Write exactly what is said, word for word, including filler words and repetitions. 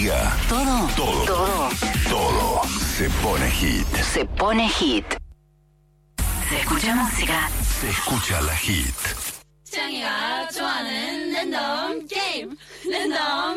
música. Todo. Todo. Todo. Todo se pone hit. Se pone hit. Se escucha música. Se escucha la hit. 짱이가 좋아하는 랜덤 게임 랜덤